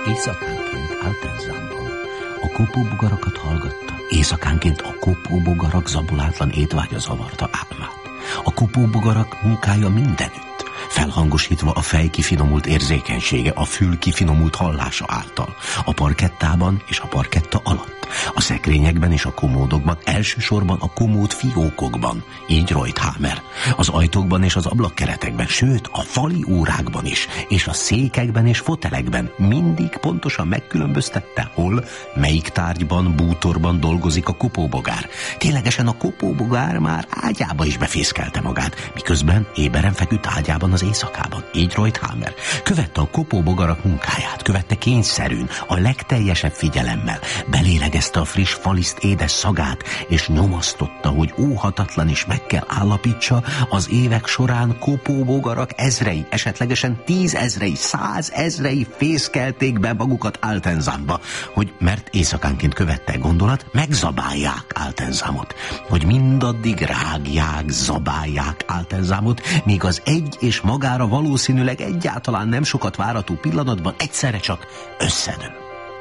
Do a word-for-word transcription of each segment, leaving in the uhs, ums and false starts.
Éjszakánként Altenzamban a kopóbogarakat hallgatta. Éjszakánként a kopóbogarak zabolátlan étvágya zavarta álmát. A kopóbogarak munkája mindenütt, felhangosítva a fej kifinomult érzékenysége a fül kifinomult hallása által, a parkettában és a parketta alatt, a szekrényekben és a komódokban, elsősorban a komód fiókokban, így Reutheimer, az ajtókban és az ablakkeretekben, sőt a fali órákban is, és a székekben és fotelekben mindig pontosan megkülönböztette, hol, melyik tárgyban, bútorban dolgozik a kopóbogár. Ténylegesen a kopóbogár már ágyába is befészkelte magát, miközben éberen feküdt ágyában az éjszakában, így Reutheimer. Követte a kopóbogarak munkáját, követte kényszerűn, a legteljesebb figyelemmel, belélegezte a friss faliszt édes szagát, és nyomasztotta, hogy óhatatlan is meg kell állapítsa, az évek során kopóbogarak ezrei, esetlegesen tízezrei, százezrei fészkelték be magukat Altenzamba, hogy mert éjszakánként követte gondolat, megzabálják Altenzamot, hogy mindaddig rágják, zabálják Altenzamot, míg az egy és magára valószínűleg egyáltalán nem sokat várató pillanatban egyszerre csak összedől.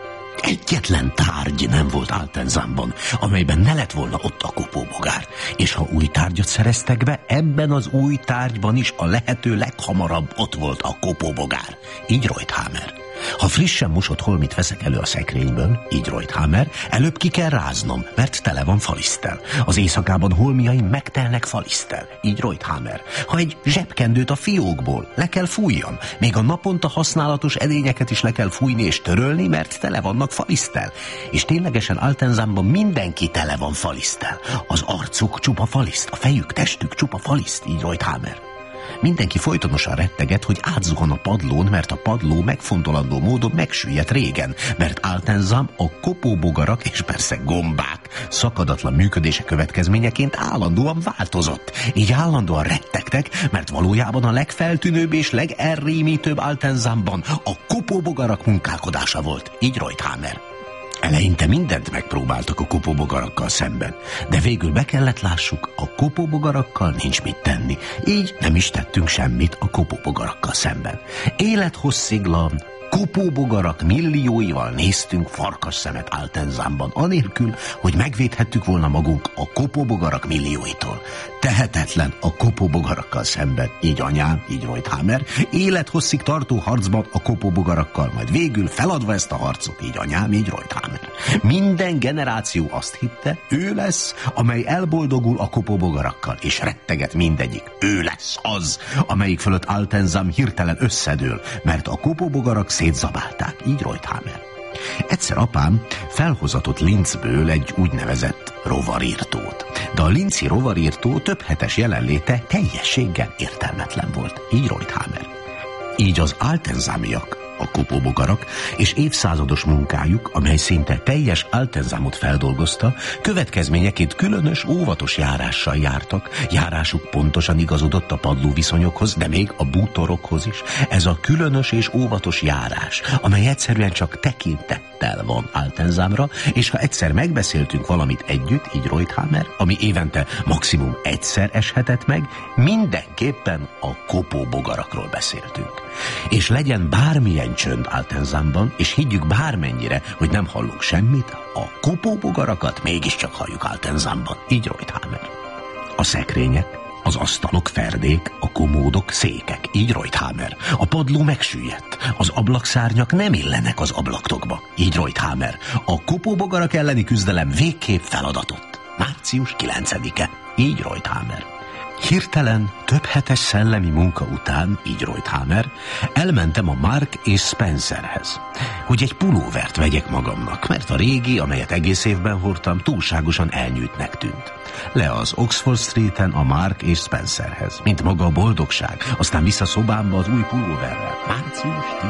Egyetlen tárgy nem volt Altenzamban, amelyben ne lett volna ott a kopóbogár. És ha új tárgyat szereztek be, ebben az új tárgyban is a lehető leghamarabb ott volt a kopóbogár. Így Reutheimer. Ha frissen mosott holmit veszek elő a szekrényből, így Reutheimer, előbb ki kell ráznom, mert tele van faliszttel. Az éjszakában holmiaim megtelnek faliszttel, így Reutheimer. Ha egy zsebkendőt a fiókból le kell fújjam, még a naponta használatos edényeket is le kell fújni és törölni, mert tele vannak faliszttel. És ténylegesen Altenzamban mindenki tele van faliszttel. Az arcuk csupa faliszt, a fejük, testük csupa faliszt, így Reutheimer. Mindenki folytonosan retteget, hogy átzuhan a padlón, mert a padló megfontolandó módon megsüllyedt régen, mert Altenzam a kopóbogarak és persze gombák szakadatlan működése következményeként állandóan változott. Így állandóan rettegtek, mert valójában a legfeltűnőbb és legelrémítőbb Altenzamban a kopóbogarak munkálkodása volt, így Reutheimer. Eleinte mindent megpróbáltak a kopóbogarakkal szemben, de végül be kellett lássuk, a kopóbogarakkal nincs mit tenni, így nem is tettünk semmit a kopóbogarakkal szemben. Élethossziglan kopóbogarak millióival néztünk farkas szemet Altenzamban, anélkül, hogy megvédhettük volna magunk a kopóbogarak millióitól. Tehetetlen a kopóbogarakkal szemben, így anyám, így Reutheimer, élethosszig tartó harcban a kopóbogarakkal, majd végül feladva ezt a harcot, így anyám, így Reutheimer. Minden generáció azt hitte, ő lesz, amely elboldogul a kopóbogarakkal, és retteget mindegyik. Ő lesz az, amelyik fölött Altenzam hirtelen összedől, mert a kopóbogarak szétzabálták, így Reutheimer. Egyszer apám felhozatott Linzből egy úgynevezett rovarírtót, de a linci rovarírtó több hetes jelenléte teljességgel értelmetlen volt, így Reutheimer. Így az altenzamiak, a kopóbogarak és évszázados munkájuk, amely szinte teljes Altenzamot feldolgozta, következményeként különös, óvatos járással jártak. Járásuk pontosan igazodott a padlóviszonyokhoz, de még a bútorokhoz is. Ez a különös és óvatos járás, amely egyszerűen csak tekintettel van Altenzamra, és ha egyszer megbeszéltünk valamit együtt, így Reutheimer, ami évente maximum egyszer eshetett meg, mindenképpen a kopóbogarakról beszéltünk. És legyen bármilyen csönd Altenzamban, és higgyük bármennyire, hogy nem hallunk semmit, a kopóbogarakat mégiscsak halljuk Altenzamban, így Reutheimer. A szekrények, az asztalok, ferdék, a komódok, székek, így Reutheimer. A padló megsüllyedt, az ablakszárnyak nem illenek az ablaktokba, így Reutheimer. A kopóbogarak elleni küzdelem végképp feladatott. március kilencedike, így Reutheimer. Hirtelen, több hetes szellemi munka után, így Reutheimer, elmentem a Mark és Spencerhez, hogy egy pulóvert vegyek magamnak, mert a régi, amelyet egész évben hordtam, túlságosan elnyűjtnek tűnt. Le az Oxford Streeten a Mark és Spencerhez, mint maga a boldogság, aztán vissza szobámba az új pulóverrel. Március